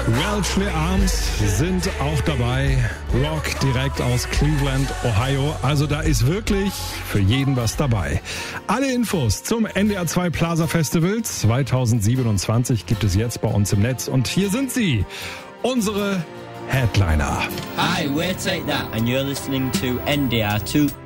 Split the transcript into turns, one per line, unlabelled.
Welshly Arms sind auch dabei. Rock direkt aus Cleveland, Ohio. Also da ist wirklich für jeden was dabei. Alle Infos zum NDR 2 Plaza Festival 2027 gibt es jetzt bei uns im Netz. Und hier sind sie, unsere Headliner.
Hi, we're Take That and you're listening to NDR 2